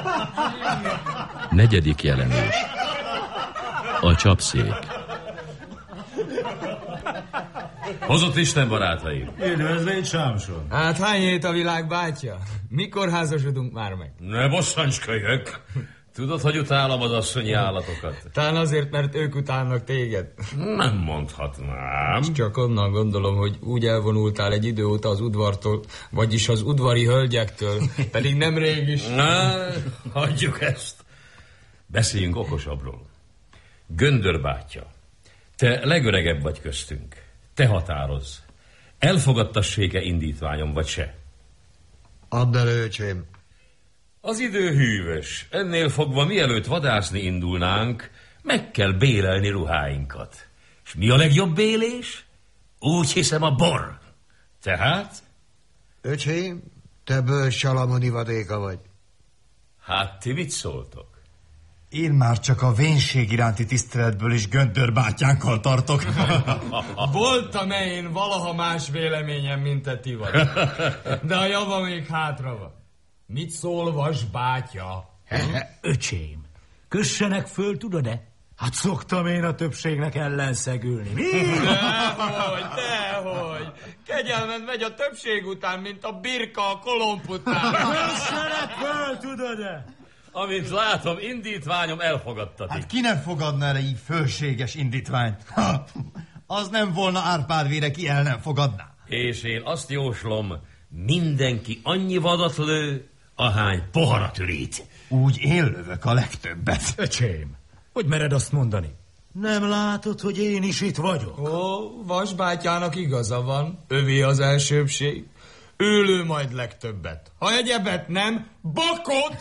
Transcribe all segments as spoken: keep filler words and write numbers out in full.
Negyedik jelenés. A csapszék. Hozott Isten, barátaim! Üdvözlégy, Sámson! Hát hány hét a világ, bátya? Mikor házasodunk már meg? Ne bosszancskölyök! Tudod, hogy utálom az asszonyi állatokat? Talán azért, mert ők utálnak téged. Nem mondhatnám. Csak onnan gondolom, hogy úgy elvonultál egy idő óta az udvartól, vagyis az udvari hölgyektől, pedig nem rég is. Na, hagyjuk ezt. Beszéljünk okosabbról. Göndör bátya, te legöregebb vagy köztünk. Te határozz. Elfogadtassék-e indítványom, vagy se? Add el, öcsém. Az idő hűvös. Ennél fogva, mielőtt vadászni indulnánk, meg kell bélelni ruháinkat. És mi a legjobb bélés? Úgy hiszem, a bor. Tehát? Öcsém, te bős Salamoni vadéka vagy. Hát ti mit szóltok? Én már csak a vénség iránti tiszteletből is Göndör bátyánkkal tartok. Voltam-e én valaha más véleményem, mint te ti vagy? De a java még hátra van. Mit szól Vas bátya? Öcsém, kössenek föl, tudod-e? Hát szoktam én a többségnek ellenszegülni. Mi? Dehogy, dehogy. Kegyelmed megy a többség után, mint a birka a kolomb után. Kössenek föl, tudod-e? Amint látom, indítványom elfogadtatik. Hát ki nem fogadna el így fölséges indítványt? Ha, az nem volna Árpád vére, ki el nem fogadná. És én azt jóslom, mindenki annyi vadat lő, ahány poharat ürít. Úgy én lövök a legtöbbet. Öcsém, hogy mered azt mondani? Nem látod, hogy én is itt vagyok? Ó, Vas bátyának igaza van. Övé az elsőbség. Ő lő majd legtöbbet. Ha egyebet nem, bakot!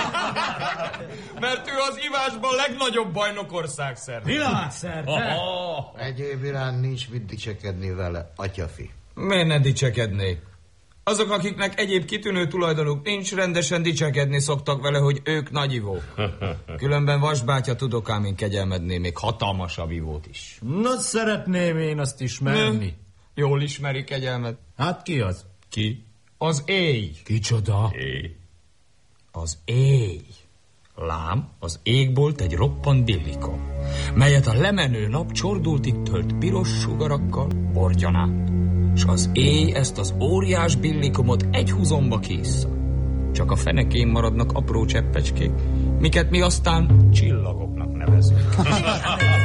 Mert ő az ivásban legnagyobb bajnokország szerte. Világszerte! Egyéb iránt nincs mit dicsekedni vele, atyafi. Miért ne dicsekednék? Azok, akiknek egyéb kitűnő tulajdonuk nincs, rendesen dicsekedni szoktak vele, hogy ők nagy ivók. Különben Vas bátya tudok ám én kegyelmedni még hatalmasabb ivót is. Na, szeretném én azt ismerni. Ne. Jól ismeri kegyelmet. Hát ki az? Ki? Az éj. Kicsoda? É. Az éj. Lám, az égbolt egy roppant billikom, melyet a lemenő nap csordultig tölt piros sugarakkal, borgyanát. S az éj ezt az óriás billikomot egy húzomba készsz. Csak a fenekén maradnak apró cseppecskék, miket mi aztán csillagoknak nevezünk.